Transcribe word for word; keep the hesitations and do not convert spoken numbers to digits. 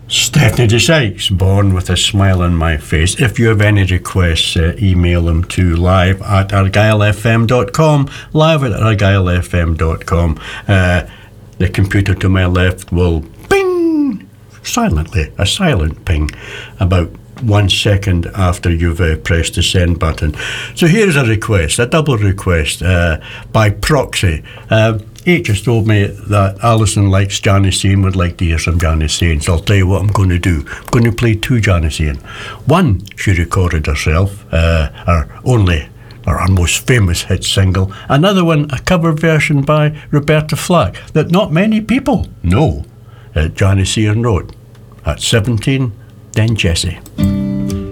Stephanie de Sykes, born with a smile on my face. If you have any requests, uh, email them to live at argyle f m dot com, live at argyle f m dot com. Uh, the computer to my left will ping, silently, a silent ping, about one second after you've uh, pressed the send button. So here's a request, a double request uh, by proxy. Uh, H just told me that Alison likes Janisine, would like to hear some Janisine, so I'll tell you what I'm going to do. I'm going to play two Janisine. One, she recorded herself, uh, her only, or her most famous hit single. Another one, a cover version by Roberta Flack, that not many people know uh, Janisine wrote. At seventeen, then Jessie.